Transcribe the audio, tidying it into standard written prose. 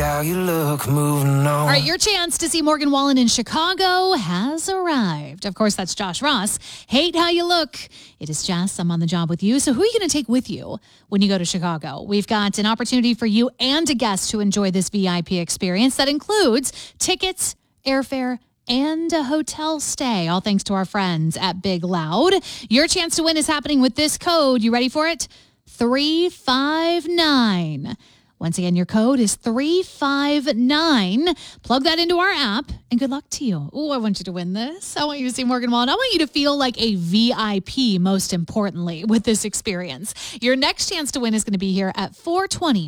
how you look, moving on. All right, your chance to see Morgan Wallen in Chicago has arrived. Of course, that's Josh Ross. Hate how you look. It is Jess. I'm on the job with you. So who are you going to take with you when you go to Chicago? We've got an opportunity for you and a guest to enjoy this VIP experience that includes tickets, airfare, and a hotel stay, all thanks to our friends at Big Loud. Your chance to win is happening with this code. You ready for it? 359. Once again, your code is 359. Plug that into our app, and good luck to you. Oh, I want you to win this. I want you to see Morgan Wallen. I want you to feel like a VIP, most importantly, with this experience. Your next chance to win is going to be here at 4:20.